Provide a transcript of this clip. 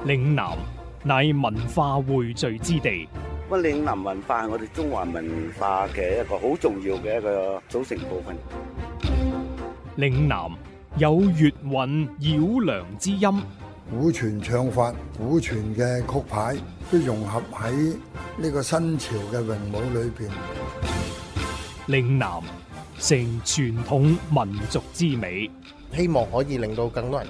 嶺南乃文化匯聚之地。 咁嶺南文化係我哋中華文化嘅一個好重要嘅一個組成部分。 嶺南有粵韻繞梁之音， 古傳唱法、古傳嘅曲牌都融合喺呢個新潮嘅詠舞裏邊。 嶺南成傳統民族之美。 希望可以令到更多人